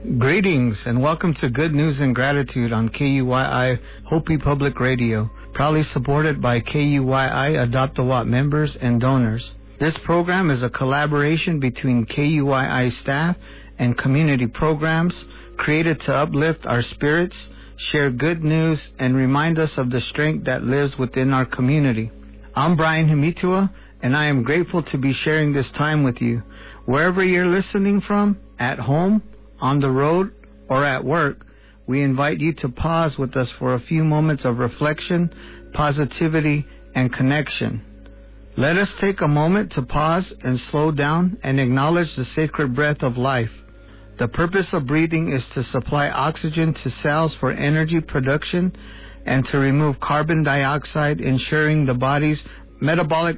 Greetings and welcome to Good News and Gratitude on KUYI Hopi Public Radio, proudly supported by KUYI Adopt-A-Watt members and donors. This program is a collaboration between KUYI staff and community programs created to uplift our spirits, share good news, and remind us of the strength that lives within our community. I'm Brian Himitua, and I am grateful to be sharing this time with you. Wherever you're listening from, at home, on the road, or at work, we invite you to pause with us for a few moments of reflection, positivity, and connection. Let us take a moment to pause and slow down and acknowledge the sacred breath of life. The purpose of breathing is to supply oxygen to cells for energy production and to remove carbon dioxide, ensuring the body's metabolic